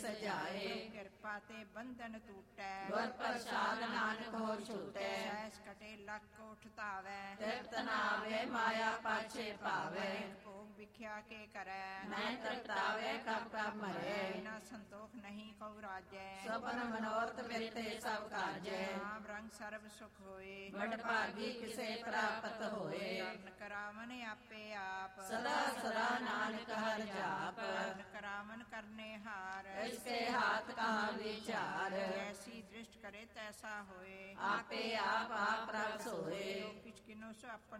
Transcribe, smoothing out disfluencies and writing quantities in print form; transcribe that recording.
ਸਜਾਏ। ਕਿਰਪਾ ਤੇ ਬੰਧਨ ਟੂਟੈ, ਗੁਰ ਪ੍ਰਸਾਦ ਨਾਨਕ ਹੋ ਛੂਟੈ। ਸਹਿਸ ਕਟੇ ਲੱਖ ਉਠ ਧਾਵੈ, ਤ੍ਰਿਪਤ ਨਾ ਆਵੇ ਮਾਇਆ ਪਾਛੇ ਭਾਵੈ। ਭੋਗ ਵਿਖਿਆ ਕੇ ਕਰੈ, ਮੈਂ ਤ੍ਰਿਪਤਾਵੇ ਕਬ ਕਬ ਮਰੈ। ਬਿਨਾ ਸੰਤੋਖ ਨਹੀਂ ਕਉ ਰਾਜੈ, ਸਪਨ ਮਨੋਰਥ ਮਿਲਤੇ ਸਭ ਕਾਜੈ। ਨਾਮ ਰੰਗ ਸਰਬ ਸੁਖ ਹੋਏ, ਵਡ ਭਾਗੀ ਕਿਸੇ ਪ੍ਰਾਪਤ ਹੋਏ। ਕਰਨ ਕਰਾਵਨ ਆਪੇ ਆਪ, ਸਦਾ ਸਦਾ ਨਾਨਕ ਹਰਿ ਜਾਪ। ਕਰਨ ਕਰਾਵਨ ਕਰਨੇ ਹਾਰ, ਇਸਕੇ ਹਾਥ ਕਹਾ ਵਿਚਾਰ। ਜੈਸੀ ਦ੍ਰਿਸ਼ਟ ਕਰੇ ਤੈਸਾ ਹੋਏ, ਆਪੇ ਆਪ ਪ੍ਰਭ ਸੋਏ। ਕਿਛ ਕਿਨੋ ਸੋ ਆਪਨ